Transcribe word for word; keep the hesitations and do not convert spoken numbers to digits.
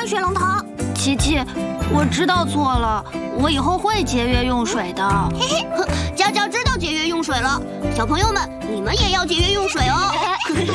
了，雪龙头。 琪琪，我知道错了，我以后会节约用水的。 嘿嘿，佳佳知道节约用水了，小朋友们，你们也要节约用水哦。